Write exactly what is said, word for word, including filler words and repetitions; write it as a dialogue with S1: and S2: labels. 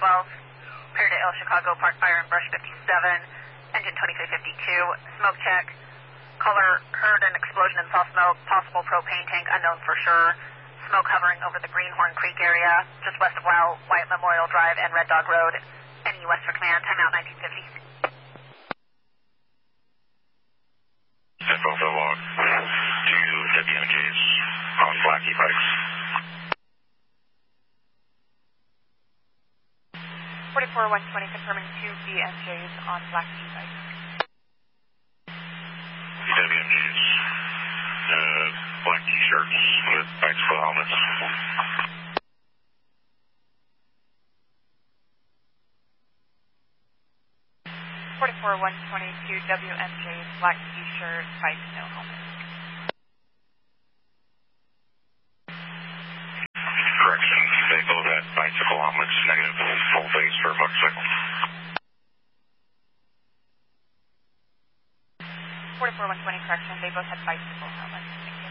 S1: twelve. Prior to L Chicago Park Fire and Brush fifty-seven. Engine twenty-three fifty-two. Smoke check. Caller heard an explosion and saw smoke. Possible propane tank, unknown for sure. Smoke hovering over the Greenhorn Creek area, just west of Wyatt Memorial Drive and Red Dog Road. Any west for command, timeout nineteen fifty.
S2: Info for log. Two W M Js on Blackie bikes.
S1: forty-four one twenty confirming two B M Js on Blackie bikes.
S2: W M Js. Uh, black t-shirts with bicycle helmets.
S1: forty-four one twenty-two W M Js, black t-shirt, bike, no helmet.
S2: Correction, they both had bicycle helmets, negative full face for motorcycle.
S1: forty-four one twenty correction, they both had bicycle helmets.